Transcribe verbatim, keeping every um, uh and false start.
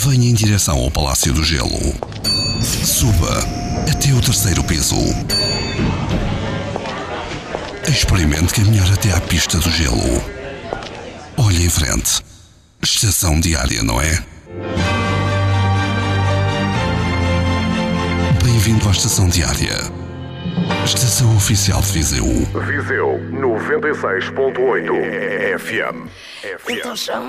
Venha em direção ao Palácio do Gelo. Suba até o terceiro piso. Experimente caminhar até à pista do gelo. Olhe em frente. Estação diária, não é? Bem-vindo à Estação Diária. Estação Oficial de Viseu. Viseu noventa e seis ponto oito F M. Então chama